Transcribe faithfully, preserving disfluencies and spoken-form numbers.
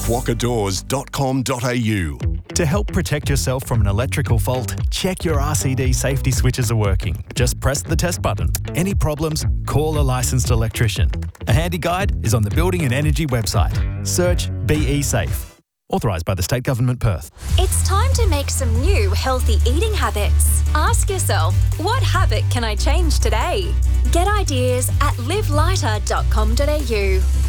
quokka doors dot com dot a u. To help protect yourself from an electrical fault, check your R C D safety switches are working. Just press the test button. Any problems, call a licensed electrician. A handy guide is on the Building and Energy website. Search B E Safe. Authorised by the State Government, Perth. It's time to make some new healthy eating habits. Ask yourself, what habit can I change today? Get ideas at live lighter dot com dot a u.